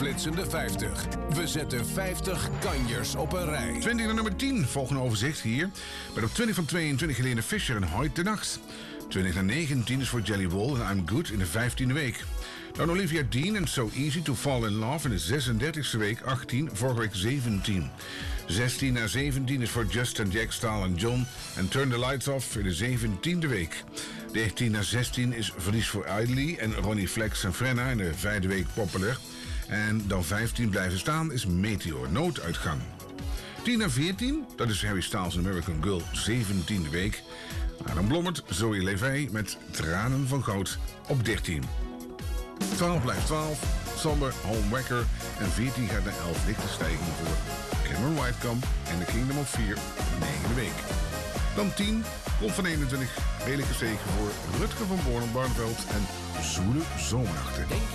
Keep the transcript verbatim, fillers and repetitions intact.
flitsende vijftig. We zetten vijftig kanjers op een rij. twintig naar nummer tien. Volgende overzicht hier. Bij op twintig van tweeëntwintig Helene Fischer en Hoyt de Nacht. twintig naar negentien is voor Jelly Roll en I'm Good in de vijftiende week. Dan Olivia Dean en So Easy to Fall in Love in de zesendertigste week, achttien, vorige week zeventien. zestien naar zeventien is voor Justin, Jack, Stahl en John en Turn the Lights Off in de zeventiende week. dertien naar zestien is Verlies voor Idly en Ronnie Flex en Frenna in de vijfde week Popular. En dan vijftien blijven staan is Meteor, Nooduitgang. tien naar veertien, dat is Harry Styles en American Girl, zeventiende week. Nou, dan blommert Zoe Levy met Tranen van Goud op dertien. twaalf blijft twaalf, Somber, Home Wrecker en veertien gaat naar elf, lichte stijging voor Cameron Whitekamp en The Kingdom of Fear, negende week. Dan tien, komt van eenentwintig, redelijke stegen voor Rutger van Born op Barneveld en Zoele Zomernachten.